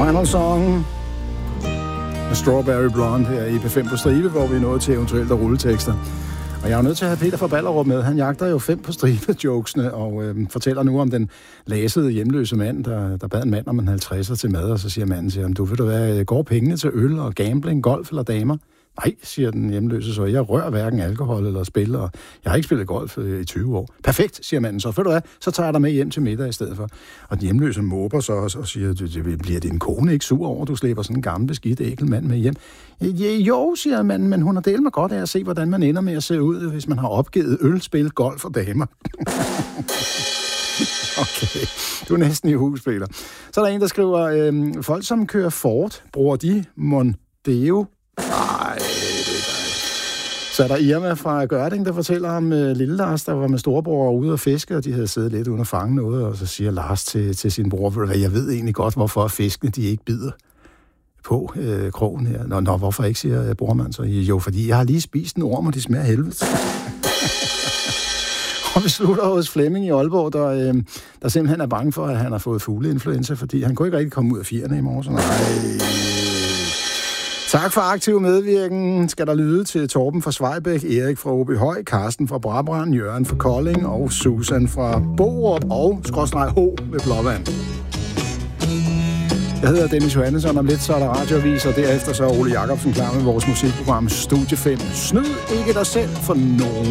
Final Song med Strawberry Blonde her i P5 på stribe, hvor vi er nået til eventuelt at rulle tekster. Og jeg er jo nødt til at have Peter fra Ballerup med. Han jagter jo 5 på stribe-jokesene og fortæller nu om den lasede hjemløse mand, der bad en mand om en 50'er til mad, og så siger manden til ham, du ved du hvad, går pengene til øl og gambling, golf eller damer? Nej, siger den hjemløse så. Jeg rører hverken alkohol eller spil, og jeg har ikke spillet golf i 20 år. Perfekt, siger manden så. Ved du hvad, så tager jeg dig med hjem til middag i stedet for. Og den hjemløse måber så og siger, bliver din kone ikke sur over, du slæber sådan en gammel beskidt ækel mand med hjem? Jo, siger manden, men hun har delt mig godt af at se, hvordan man ender med at se ud, hvis man har opgivet øl, spil, golf og damer. Okay, du er næsten i hus, Peter. Så er der en, der skriver, folk som kører Ford, bruger de Mondeo? Nej, så er der Irma fra Gørding, der fortæller om lille Lars, der var med storebror ude og fiske, og de havde siddet lidt uden at fange noget, og så siger Lars til sin bror, jeg ved egentlig godt, hvorfor fiskene de ikke bider på krogen her. Nå, hvorfor ikke, siger brormand så. Jo, fordi jeg har lige spist en orm, og de smager helvede. Og vi slutter hos Flemming i Aalborg, der simpelthen er bange for, at han har fået fugleinfluenza, fordi han kunne ikke rigtig komme ud af fjerne i morgen. Så nej. Tak for aktiv medvirken. Skal der lyde til Torben fra Svejbæk, Erik fra Åbyhøj, Carsten fra Brabrand, Jørgen fra Kolding og Susan fra Borup og /H ved Blåvand. Jeg hedder Dennis Johannesson, om lidt så er der radioavis, og derefter så er Ole Jacobsen klar med vores musikprogram Studie 5. Snyd ikke dig selv for nogen.